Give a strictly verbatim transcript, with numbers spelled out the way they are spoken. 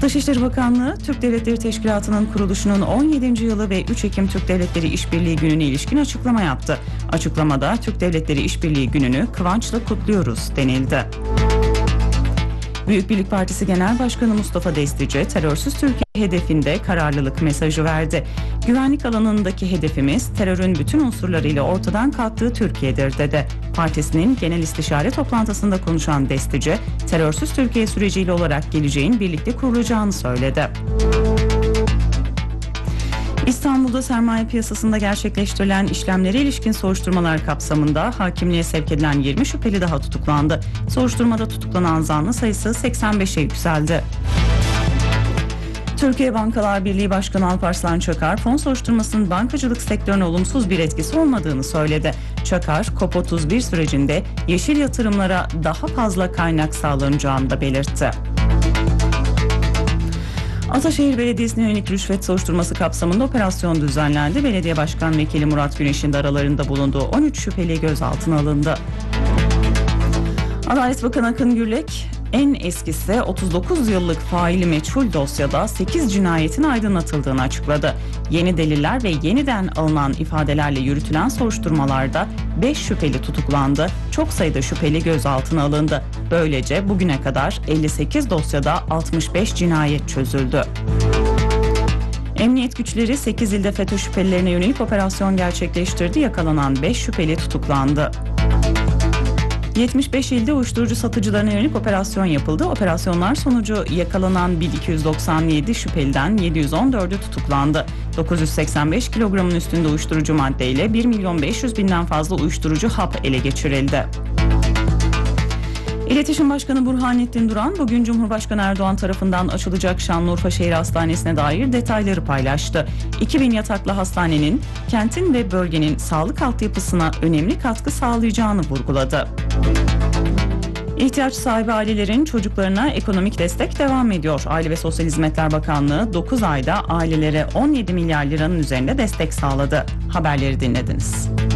Dışişleri Bakanlığı, Türk Devletleri Teşkilatı'nın kuruluşunun on yedinci yılı ve üç Ekim Türk Devletleri İşbirliği Günü'ne ilişkin açıklama yaptı. Açıklamada Türk Devletleri İşbirliği Günü'nü kıvançla kutluyoruz denildi. Büyük Birlik Partisi Genel Başkanı Mustafa Destici, terörsüz Türkiye hedefinde kararlılık mesajı verdi. Güvenlik alanındaki hedefimiz terörün bütün unsurlarıyla ortadan kalktığı Türkiye'dir dedi. Partisinin genel istişare toplantısında konuşan Destici, terörsüz Türkiye süreciyle olarak geleceğin birlikte kurulacağını söyledi. İstanbul'da sermaye piyasasında gerçekleştirilen işlemlere ilişkin soruşturmalar kapsamında hakimliğe sevk edilen yirmi şüpheli daha tutuklandı. Soruşturmada tutuklanan zanlı sayısı seksen beşe yükseldi. Türkiye Bankalar Birliği Başkanı Alparslan Çakar, fon soruşturmasının bankacılık sektörüne olumsuz bir etkisi olmadığını söyledi. Çakar, COP otuz bir sürecinde yeşil yatırımlara daha fazla kaynak sağlanacağını da belirtti. Ataşehir Belediyesi'ne yönelik rüşvet soruşturması kapsamında operasyon düzenlendi. Belediye Başkan Vekili Murat Güneş'in de aralarında bulunduğu on üç şüpheli gözaltına alındı. Adalet Bakanı Akın Gürlek, en eskisi otuz dokuz yıllık faili meçhul dosyada sekiz cinayetin aydınlatıldığını açıkladı. Yeni deliller ve yeniden alınan ifadelerle yürütülen soruşturmalarda beş şüpheli tutuklandı, çok sayıda şüpheli gözaltına alındı. Böylece bugüne kadar elli sekiz dosyada altmış beş cinayet çözüldü. Emniyet güçleri sekiz ilde FETÖ şüphelilerine yönelik operasyon gerçekleştirdi. Yakalanan beş şüpheli tutuklandı. yetmiş beş ilde uyuşturucu satıcılarına yönelik operasyon yapıldı. Operasyonlar sonucu yakalanan bin iki yüz doksan yedi şüpheliden yedi yüz on dördü tutuklandı. dokuz yüz seksen beş kilogramın üstünde uyuşturucu maddeyle bir milyon beş yüz binden fazla uyuşturucu hap ele geçirildi. İletişim Başkanı Burhanettin Duran, bugün Cumhurbaşkanı Erdoğan tarafından açılacak Şanlıurfa Şehir Hastanesi'ne dair detayları paylaştı. iki bin yataklı hastanenin kentin ve bölgenin sağlık altyapısına önemli katkı sağlayacağını vurguladı. İhtiyaç sahibi ailelerin çocuklarına ekonomik destek devam ediyor. Aile ve Sosyal Hizmetler Bakanlığı dokuz ayda ailelere on yedi milyar liranın üzerinde destek sağladı. Haberleri dinlediniz.